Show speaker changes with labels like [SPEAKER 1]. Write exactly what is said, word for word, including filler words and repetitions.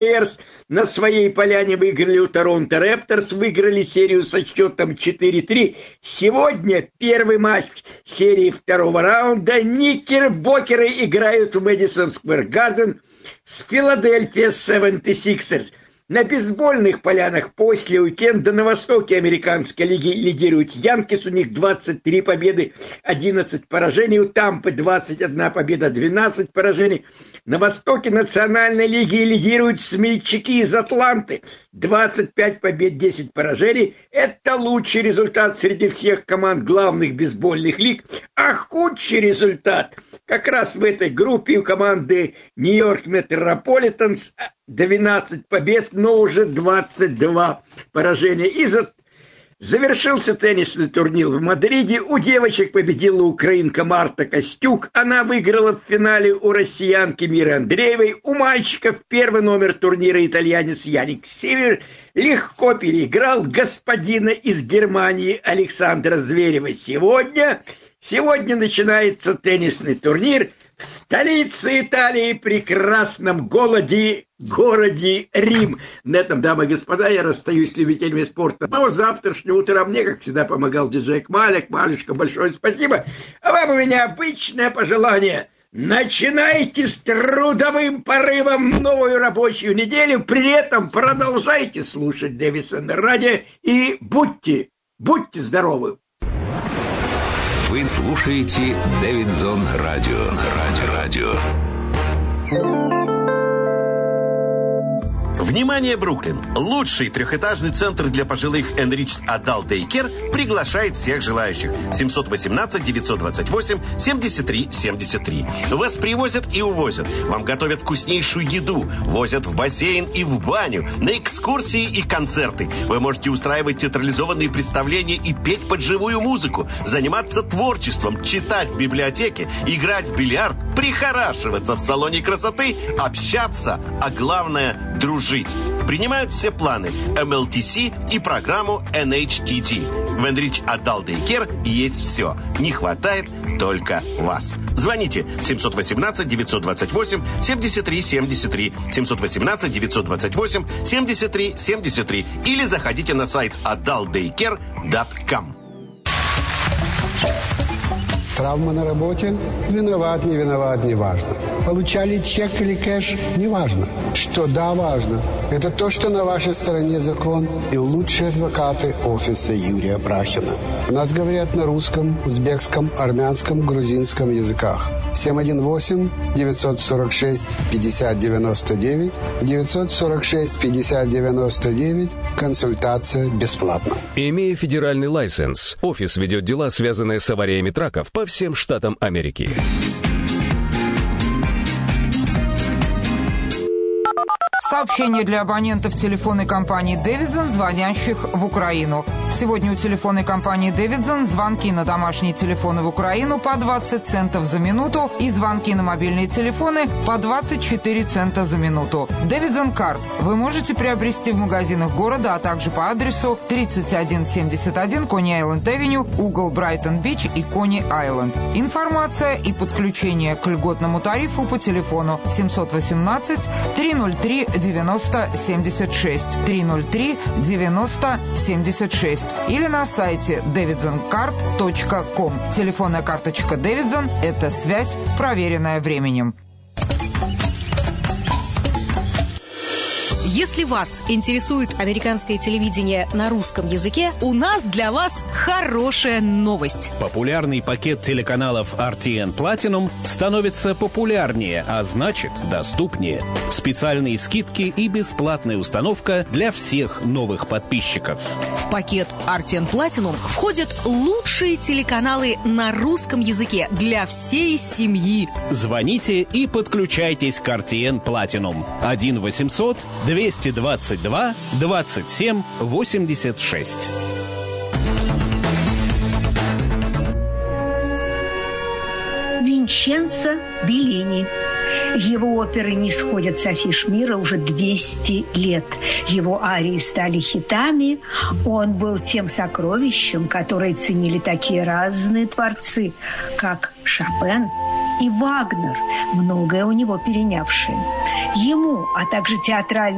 [SPEAKER 1] на своей поляне выиграли у Торонто Репторс, выиграли серию со счетом четыре три. Сегодня первый матч серии второго раунда. Никербокеры играют в Мэдисон Сквер Гарден с Филадельфия семьдесят шесть ers. На бейсбольных полянах после уикенда на востоке американской лиги лидируют Янкис, у них двадцать три победы, одиннадцать поражений, у Тампы двадцать одна победа, двенадцать поражений. На востоке национальной лиги лидируют смельчаки из Атланты, двадцать пять побед, десять поражений. Это лучший результат среди всех команд главных бейсбольных лиг, а худший результат как раз в этой группе у команды Нью-Йорк Метрополитенс. двенадцать побед, но уже двадцать два поражения. И за... завершился теннисный турнир в Мадриде. У девочек победила украинка Марта Костюк. Она выиграла в финале у россиянки Миры Андреевой. У мальчиков первый номер турнира итальянец Яник Сивер легко переиграл господина из Германии Александра Зверева. Сегодня, сегодня начинается теннисный турнир в столице Италии, прекрасном городе, городе Рим. На этом, дамы и господа, я расстаюсь с любителями спорта. Но завтрашнего утра мне, как всегда, помогал диджей Кмалик. Малюшка, большое спасибо. А вам у меня обычное пожелание. Начинайте с трудовым порывом новую рабочую неделю. При этом продолжайте слушать Дэвидсон радио и будьте, будьте здоровы.
[SPEAKER 2] Вы слушаете Дэвидсон радио. Радио. Радио.
[SPEAKER 3] Внимание, Бруклин! Лучший трехэтажный центр для пожилых Enriched Adult Daycare приглашает всех желающих. семьсот восемнадцать девятьсот двадцать восемь семьдесят три семьдесят три. Вас привозят и увозят. Вам готовят вкуснейшую еду. Возят в бассейн и в баню. На экскурсии и концерты. Вы можете устраивать театрализованные представления и петь под живую музыку. Заниматься творчеством, читать в библиотеке, играть в бильярд, прихорашиваться в салоне красоты, общаться, а главное – дружить. Принимают все планы эм эл ти си и программу эн эйч ти ти. В Enriched Adult Daycare есть все. Не хватает только вас. Звоните семьсот восемнадцать девятьсот двадцать восемь семьдесят три семьдесят три, семьсот восемнадцать девятьсот двадцать восемь семьдесят три семьдесят три или заходите на сайт адалт дейкер точка ком.
[SPEAKER 4] Травма на работе? Виноват, не виноват, не важно. Получали чек или кэш? Не важно. Что да, важно. Это то, что на вашей стороне закон и лучшие адвокаты офиса Юрия Брахина. У нас говорят на русском, узбекском, армянском, грузинском языках. семь один восемь девятьсот сорок шесть пятьдесят девяносто девять, девятьсот сорок шесть пятьдесят девяносто девять. Консультация бесплатна.
[SPEAKER 5] Имея федеральный лайсенс, офис ведет дела, связанные с авариями траков по всем штатам Америки.
[SPEAKER 6] Сообщение для абонентов телефонной компании «Дэвидсон», звонящих в Украину. Сегодня у телефонной компании «Дэвидсон» звонки на домашние телефоны в Украину по двадцать центов за минуту и звонки на мобильные телефоны по двадцать четыре цента за минуту. «Дэвидсон Карт» вы можете приобрести в магазинах города, а также по адресу тридцать один семьдесят один Кони-Айленд-Авеню, угол Брайтон-Бич и Кони-Айленд. Информация и подключение к льготному тарифу по телефону семьсот восемнадцать триста три девяносто семьдесят шесть, триста три девяносто семьдесят шесть или на сайте дэвидсон карт точка ком. Телефонная карточка «Дэвидсон» – это связь, проверенная временем.
[SPEAKER 7] Если вас интересует американское телевидение на русском языке, у нас для вас хорошая новость.
[SPEAKER 8] Популярный пакет телеканалов ар ти эн Platinum становится популярнее, а значит доступнее. Специальные скидки и бесплатная установка для всех новых подписчиков.
[SPEAKER 7] В пакет ар ти эн Platinum входят лучшие телеканалы на русском языке для всей семьи.
[SPEAKER 8] Звоните и подключайтесь к ар ти эн Platinum. один восемьсот двести двадцать два двадцать семь восемьдесят шесть.
[SPEAKER 9] Винченцо Беллини. Его оперы не сходят с афиш мира уже двести лет. Его арии стали хитами. Он был тем сокровищем, которое ценили такие разные творцы, как Шопен и Вагнер, многое у него перенявшие. Ему, а также театральные